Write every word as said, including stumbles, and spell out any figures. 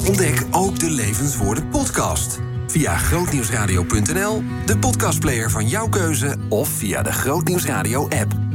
Ontdek ook de Levenswoorden podcast. Via grootnieuwsradio punt n l, de podcastplayer van jouw keuze of via de Grootnieuwsradio app.